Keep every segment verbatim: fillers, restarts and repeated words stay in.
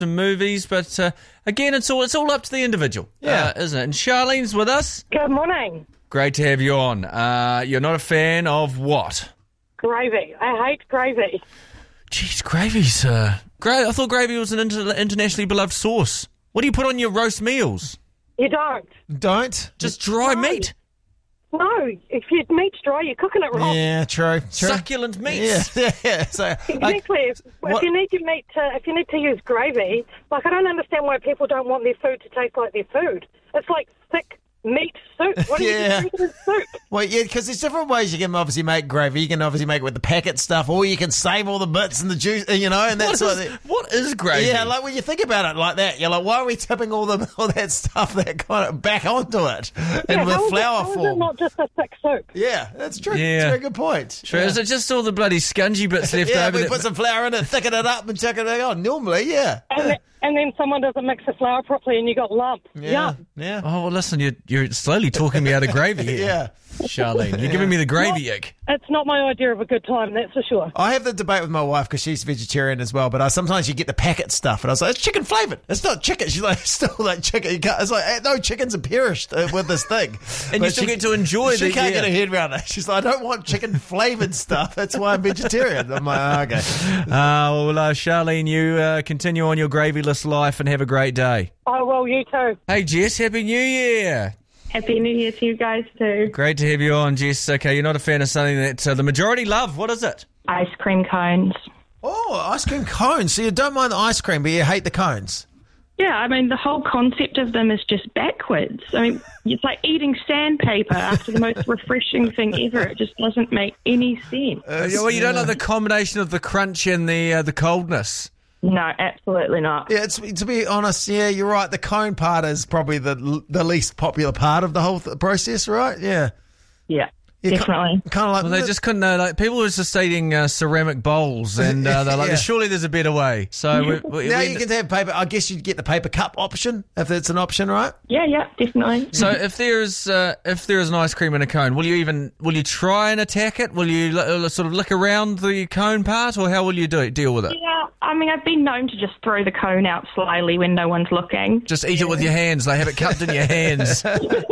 and movies, but uh, again, it's all it's all up to the individual, Yeah. uh, isn't it? And Charlene's with us. Good morning. Great to have you on. Uh, you're not a fan of what? Gravy. I hate gravy. Jeez, gravy's... Uh, gra- I thought gravy was an inter- internationally beloved sauce. What do you put on your roast meals? You don't. Don't? Just dry No. meat. No, if your meat's dry, you're cooking it wrong. Yeah, true. true. Succulent meats. Yeah, yeah. So, I- Exactly. If, what- if you need your meat to, if you need to use gravy, like I don't understand why people don't want their food to taste like their food. It's like thick meat soup. What do Yeah. you do with soup? well, yeah, because there's different ways you can obviously make gravy. You can obviously make it with the packet stuff, or you can save all the bits and the juice, you know, and What that's is, what. They, what is gravy? yeah, like when you think about it like that, you're like, why are we tipping all the all that stuff that kind of back onto it Yeah, in the how is it- flour how is it form? not just a thick soup? Yeah, that's true. Yeah. That's a very good point. True. Yeah. Is it just all the bloody scungy bits left Yeah, over? we that- put some flour in it, thicken it up, and chuck it on. Normally, yeah. And, then, and then someone doesn't mix the flour properly, and you got lump. Yeah, Yum. yeah. Oh, well, listen, you're, you're slowly talking me out of gravy here. Yeah. Charlene, you're giving me the gravy ick. It's not my idea of a good time, that's for sure. I have the debate with my wife because she's vegetarian as well, but I, sometimes you get the packet stuff, and I was like, it's chicken flavoured. It's not chicken. She's like, it's still like chicken. You can't, it's like, eh, no, chickens are perished uh, with this thing. And But you still she- get to enjoy She the... can't yeah. get her head around it. She's like, I don't want chicken flavoured stuff. That's why I'm vegetarian. I'm like, okay. Uh, well, uh, Charlene, you uh, continue on your gravy-less life and have a great day. Oh, well, you too. Hey, Jess, Happy New Year. Happy New Year to you guys too. Great to have you on, Jess. Okay, you're not a fan of something that uh, the majority love. What is it? Ice cream cones. Oh, ice cream cones. So you don't mind the ice cream, but you hate the cones. Yeah, I mean, the whole concept of them is just backwards. I mean, it's like eating sandpaper after the most refreshing thing ever. It just doesn't make any sense. Uh, well, you don't like the combination of the crunch and the uh, the coldness. No, absolutely not. Yeah, it's, to be honest, yeah, you're right. The cone part is probably the the least popular part of the whole th- process, right? Yeah. Yeah, Yeah, definitely. Kind of like Well, they just couldn't. Uh, like people were just eating uh, ceramic bowls, and uh, they're like, Yeah. "Surely there's a better way." So we, we, now we- you can have paper. I guess you'd get the paper cup option if it's an option, right? Yeah, yeah, definitely. So if there's uh, if there is an ice cream in a cone, will you even will you try and attack it? Will you li- sort of lick around the cone part, or how will you do deal with it? Yeah, I mean, I've been known to just throw the cone out slyly when no one's looking. Just eat it with your hands. They have it cupped in your hands.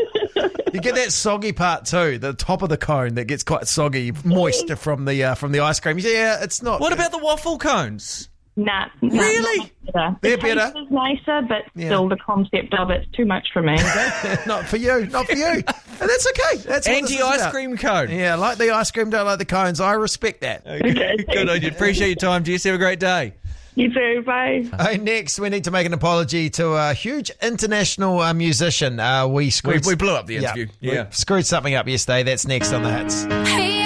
You get that soggy part too, the top of the cone that gets quite soggy, moist from the uh, from the ice cream. Yeah, it's not. What about the waffle cones? Nah, nah, Really? not better. They're the taste better? is nicer, but Yeah. still the concept of it's too much for me. not for you? Not for you. And that's okay. That's what this is Anti-ice about. cream cone. Yeah, like the ice cream, don't like the cones. I respect that. Okay, good on you. Appreciate your time, Jess. Have a great day. You too, bye. Hey, next, we need to make an apology to a huge international uh, musician. Uh, we We, screwed. we blew up the Yeah, interview. we Yeah. screwed something up yesterday. That's next on the hits. Hey